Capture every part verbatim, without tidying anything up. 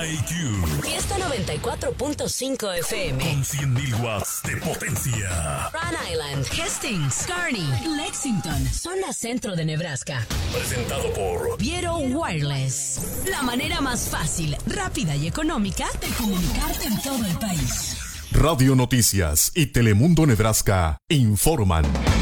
A Q. Fiesta noventa y cuatro punto cinco F M. Con cien mil watts de potencia. Rhode Island, Hastings, Kearney, Lexington, zona centro de Nebraska. Presentado por Viero Wireless. La manera más fácil, rápida y económica de comunicarte en todo el país. Radio Noticias y Telemundo Nebraska informan.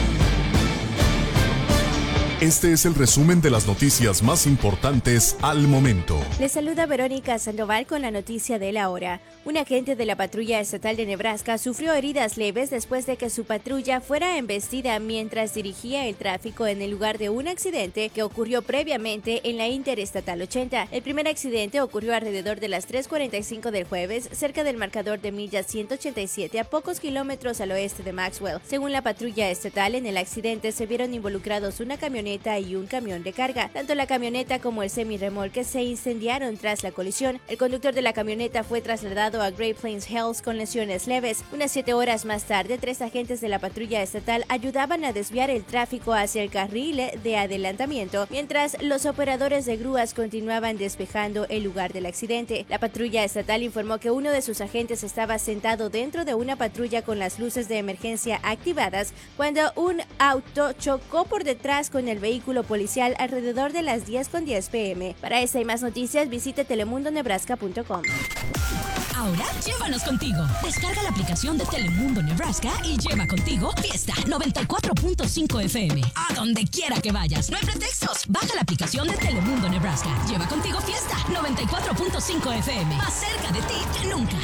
Este es el resumen de las noticias más importantes al momento. Les saluda Verónica Sandoval con la noticia de la hora. Un agente de la patrulla estatal de Nebraska sufrió heridas leves después de que su patrulla fuera embestida mientras dirigía el tráfico en el lugar de un accidente que ocurrió previamente en la Interestatal ochenta. El primer accidente ocurrió alrededor de las tres cuarenta y cinco del jueves, cerca del marcador de milla ciento ochenta y siete a pocos kilómetros al oeste de Maxwell. Según la patrulla estatal, en el accidente se vieron involucrados una camioneta y un camión de carga. Tanto la camioneta como el semirremolque se incendiaron tras la colisión. El conductor de la camioneta fue trasladado a Great Plains Health con lesiones leves. Unas siete horas más tarde, tres agentes de la patrulla estatal ayudaban a desviar el tráfico hacia el carril de adelantamiento, mientras los operadores de grúas continuaban despejando el lugar del accidente. La patrulla estatal informó que uno de sus agentes estaba sentado dentro de una patrulla con las luces de emergencia activadas cuando un auto chocó por detrás con el vehículo policial alrededor de las diez con diez pm. Para esta y más noticias, visite telemundo nebraska punto com. Ahora, llévanos contigo. Descarga la aplicación de Telemundo Nebraska y lleva contigo Fiesta noventa y cuatro punto cinco F M. A donde quiera que vayas. No hay pretextos. Baja la aplicación de Telemundo Nebraska. Lleva contigo Fiesta noventa y cuatro punto cinco F M. Más cerca de ti que nunca.